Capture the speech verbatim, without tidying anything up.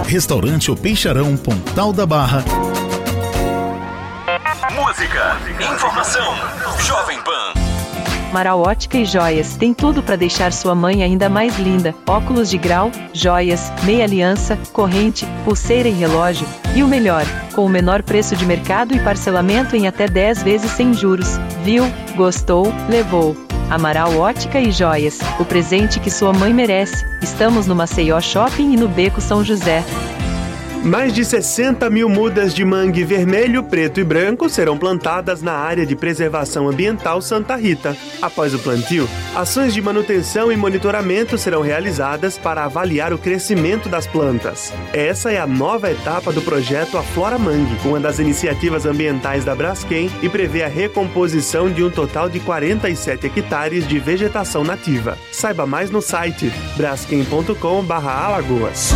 Restaurante O Peixarão, Pontal da Barra. Música, informação, Jovem Pan. Amaral Ótica e Joias tem tudo para deixar sua mãe ainda mais linda. Óculos de grau, joias, meia aliança, corrente, pulseira e relógio. E o melhor, com o menor preço de mercado e parcelamento em até dez vezes sem juros. Viu? Gostou? Levou. Amaral Ótica e Joias, o presente que sua mãe merece. Estamos no Maceió Shopping e no Beco São José. Mais de sessenta mil mudas de mangue vermelho, preto e branco serão plantadas na área de preservação ambiental Santa Rita. Após o plantio, ações de manutenção e monitoramento serão realizadas para avaliar o crescimento das plantas. Essa é a nova etapa do projeto Aflora Mangue, uma das iniciativas ambientais da Braskem, e prevê a recomposição de um total de quarenta e sete hectares de vegetação nativa. Saiba mais no site braskem ponto com barra alagoas.